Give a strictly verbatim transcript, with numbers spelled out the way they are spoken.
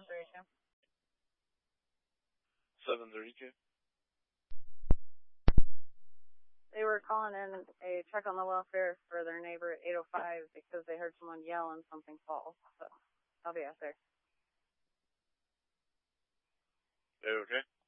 seven thirty-two. seven thirty-two. They were calling in a check on the welfare for their neighbor at eight oh five because they heard someone yell and something fall. So I'll be out there. Okay.